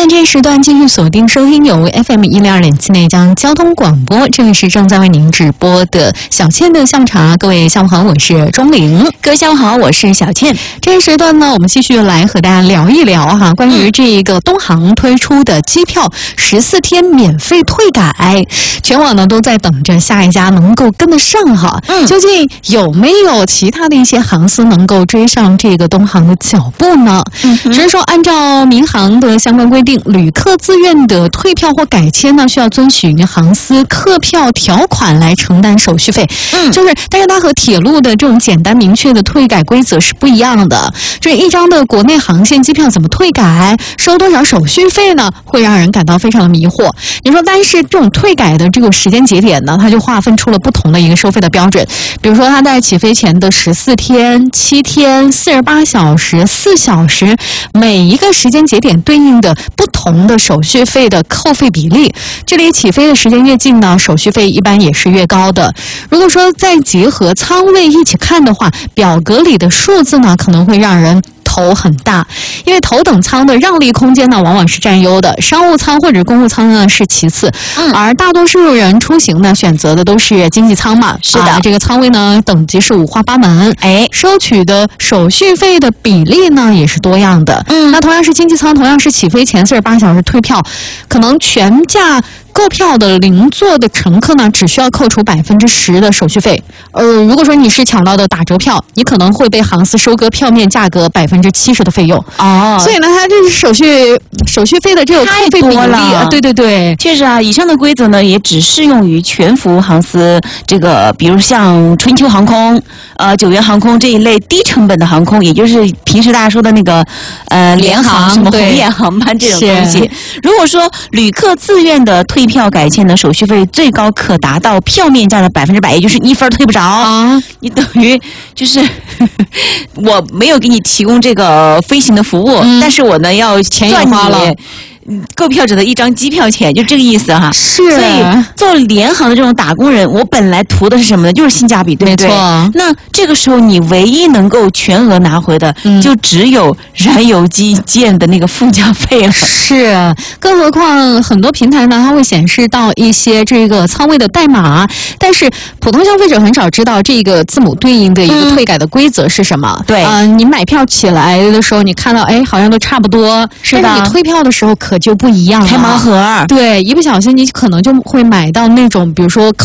在这一时段继续锁定收听由 FM102.7内江交通广播，这里是正在为您直播的小倩的下午茶。各位下午好，我是钟玲。 各位下午好，我是小倩。 这一时段呢，我们继续来和大家聊一聊关于这个东航推出的机票14天免费退改，全网呢都在等着下一家能够跟得上究竟有没有其他的一些航司能够追上这个东航的脚步呢？只是说按照民航的相关规定，旅客自愿的退票或改签呢，需要遵循航司客票条款来承担手续费。但是它和铁路的这种简单明确的退改规则是不一样的。这一张的国内航线机票怎么退改，收多少手续费呢？会让人感到非常的迷惑。你说，但是这种退改的这个时间节点呢，它就划分出了不同的一个收费的标准。比如说，它在起飞前的14天、7天、48小时、4小时，每一个时间节点对应的不同的手续费的扣费比例。这里起飞的时间越近呢，手续费一般也是越高的。如果说再结合舱位一起看的话，表格里的数字呢，可能会让人头很大，因为头等舱的让利空间呢往往是占优的，商务舱或者公务舱呢是其次，而大多数人出行呢选择的都是经济舱嘛。 是的， 这个舱位呢等级是五花八门，收取的手续费的比例呢也是多样的。那同样是经济舱，同样是起飞前48小时退票，可能全价购票的邻座的乘客呢，只需要扣除10%的手续费。如果说你是抢到的打折票，你可能会被航司收割票面价格70%的费用。所以呢，它这手续费的这个扣费比例，对， 确实啊，以上的规则呢，也只适用于全服航司。这个，比如像春秋航空、九元航空这一类低成本的航空，也就是平时大家说的那个联航、什么红眼航班这种东西。如果说旅客自愿的退票改签的手续费最高可达到票面价的100%，也就是1分退不着你等于就是我没有给你提供这个飞行的服务，但是我呢要钱也花了。 购票者的一张机票钱，就这个意思是， 所以做联航的这种打工人，我本来图的是什么呢？就是性价比，对不对？ 没错。 那这个时候你唯一能够全额拿回的，就只有燃油基建的那个附加费了。 是，更何况很多平台呢，它会显示到一些这个舱位的代码，但是普通消费者很少知道这个字母对应的一个退改的规则是什么。 对， 你买票起来的时候，你看到好像都差不多， 是的。 但是你退票的时候可就不一样了， 开盲盒。 对，一不小心你可能就会买到那种，比如说